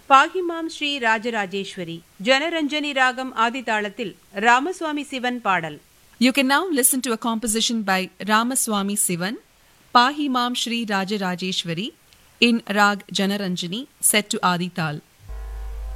பாகிமாம் ஸ்ரீ ராஜராஜேஸ்வரி ஜனரஞ்சனி ராகம் ஆதிதாளத்தில் ராமசுவாமி சிவன் பாடல். You can now listen to a composition by Ramaswamy Sivan, Pahimam Shri Rajarajeshwari, in Rag Janaranjani, set to Adi Tal.